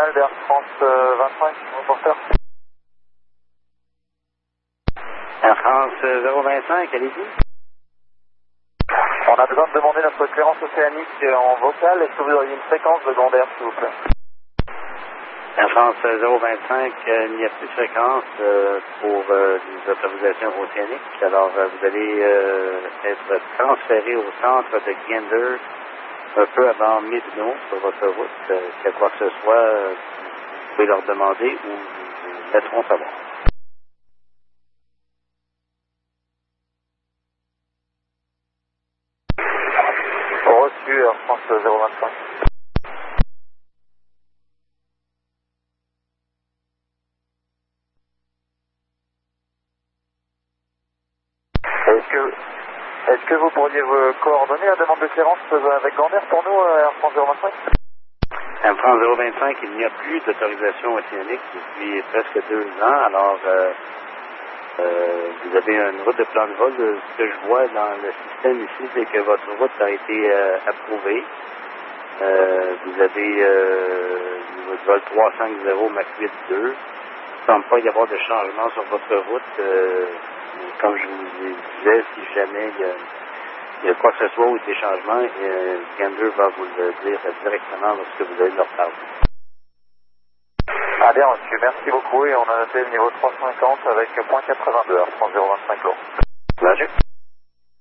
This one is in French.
national d'Air France 25, reporter. Air France 025, allez-y. On a besoin de demander notre clearance océanique en vocal. Est-ce que vous auriez une fréquence secondaire, s'il vous plaît? Air France 025, il n'y a plus de fréquence pour les autorisations océaniques. Alors, vous allez être transféré au centre de Gander un peu avant Midno sur votre route. S'il y a quoi que ce soit, vous pouvez leur demander ou vous laisseront savoir. Reçu, Air France 025. Est-ce que vous pourriez vous coordonner la demande de clearance avec Gander pour nous, Air France 025? Air France 025, il n'y a plus d'autorisation océanique depuis presque 2 ans. Alors, vous avez une route de plan de vol. Ce que je vois dans le système ici, c'est que votre route a été approuvée. Vous avez le vol 350 Mach 8-2. Il ne semble pas y avoir de changement sur votre route. Comme je vous disais, si jamais il y a quoi que ce soit ou des changements, Gander va vous le dire directement lorsque vous allez leur parler. Ah bien reçu, merci beaucoup et on a noté le niveau 350 avec .82 Air France 025 lourd.